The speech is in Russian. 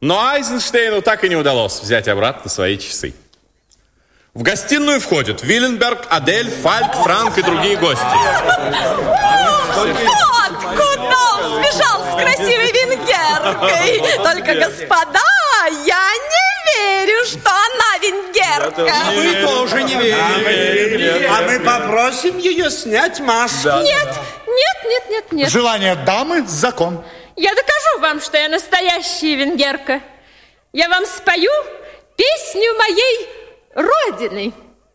Но Айзенштейну так и не удалось взять обратно свои часы. В гостиную входят Виленберг, Адель, Фальк, Франк и другие гости. Вот куда он сбежал с красивой венгеркой. Только, господа, я не верю, что она венгерка. Мы тоже не верим. А мы попросим ее снять маску. Нет. Желание дамы – закон. Я докажу вам, что я настоящая венгерка. Я вам спою песню моей родины.